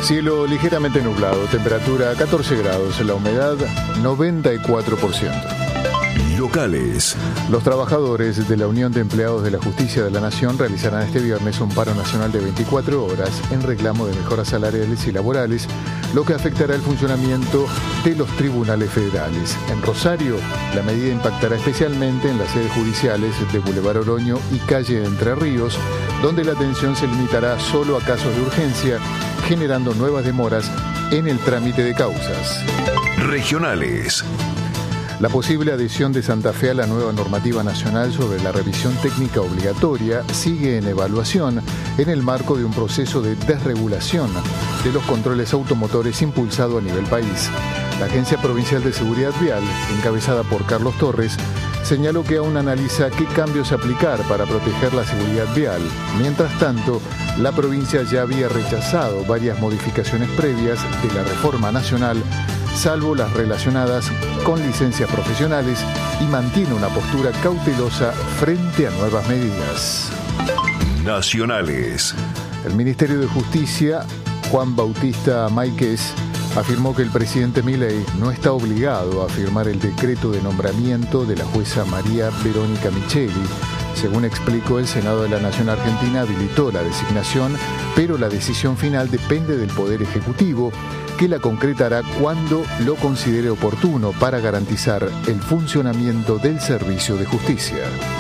Cielo ligeramente nublado, temperatura 14 grados, la humedad 94%. Locales. Los trabajadores de la Unión de Empleados de la Justicia de la Nación realizarán este viernes un paro nacional de 24 horas en reclamo de mejoras salariales y laborales, lo que afectará el funcionamiento de los tribunales federales. En Rosario, la medida impactará especialmente en las sedes judiciales de Boulevard Oroño y calle Entre Ríos, donde la atención se limitará solo a casos de urgencia, generando nuevas demoras en el trámite de causas. Regionales. La posible adhesión de Santa Fe a la nueva normativa nacional sobre la revisión técnica obligatoria sigue en evaluación en el marco de un proceso de desregulación de los controles automotores impulsado a nivel país. La Agencia Provincial de Seguridad Vial, encabezada por Carlos Torres, señaló que aún analiza qué cambios aplicar para proteger la seguridad vial. Mientras tanto, la provincia ya había rechazado varias modificaciones previas de la reforma nacional, salvo las relacionadas con licencias profesionales, y mantiene una postura cautelosa frente a nuevas medidas. Nacionales. El Ministerio de Justicia, Juan Bautista Máiquez, afirmó que el presidente Milei no está obligado a firmar el decreto de nombramiento de la jueza María Verónica Micheli. Según explicó, el Senado de la Nación Argentina habilitó la designación, pero la decisión final depende del Poder Ejecutivo, que la concretará cuando lo considere oportuno para garantizar el funcionamiento del servicio de justicia.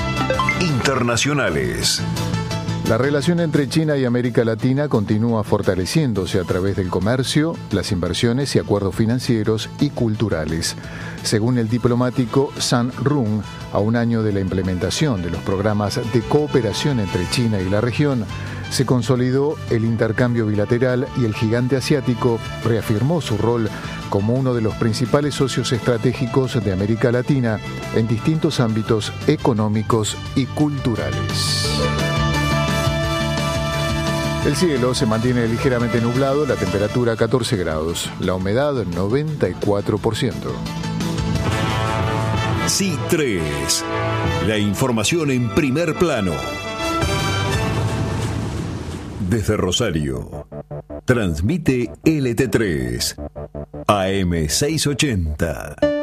Internacionales. La relación entre China y América Latina continúa fortaleciéndose a través del comercio, las inversiones y acuerdos financieros y culturales. Según el diplomático San Rung, a un año de la implementación de los programas de cooperación entre China y la región, se consolidó el intercambio bilateral y el gigante asiático reafirmó su rol como uno de los principales socios estratégicos de América Latina en distintos ámbitos económicos y culturales. El cielo se mantiene ligeramente nublado, la temperatura 14 grados, la humedad 94%. C3, la información en primer plano. Desde Rosario, transmite LT3, AM 680.